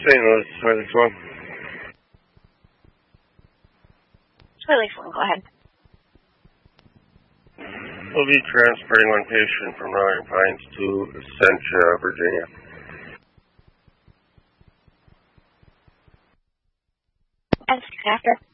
St. Louis, Toilet 1. Toilet 1, go ahead. We'll be transporting one patient from Roaring Pines to Essentia, Virginia. And after.